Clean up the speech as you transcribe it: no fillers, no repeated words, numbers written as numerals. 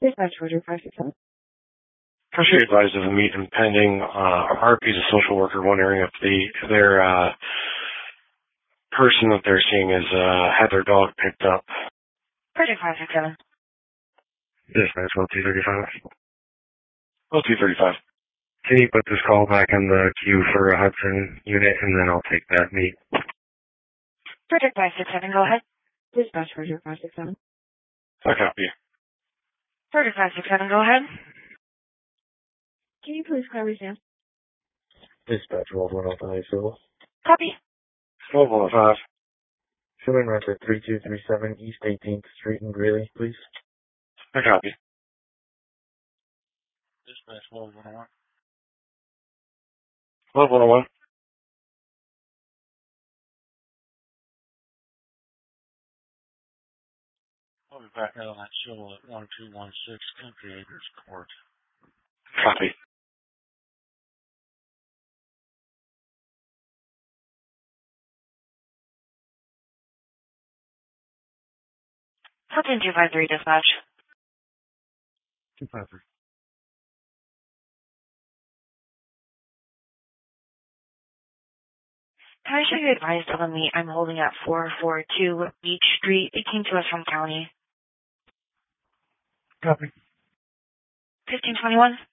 Dispatch Roger 567. Appreciate advised of a meet impending. RP's a social worker wondering if their person that they're seeing has had their dog picked up. Project 567. Dispatch 1235. 1235. Can you put this call back in the queue for a Hudson unit, and then I'll take that meet? Project 567, go ahead. Dispatch Roger 567. I copy. Project 567, go ahead. Can you please clearly stand? Dispatch 105, Civil. Copy. 1205. Human record 3237 East 18th Street in Greeley, please. I copy. Dispatch 101. 101. I'll be back out on that civil at 1216 Country Acres Court. Copy. Hudson 253, dispatch. 253. Can I show you advised of a meet I'm holding at 442 Beach Street? It came to us from county. Copy. 1521.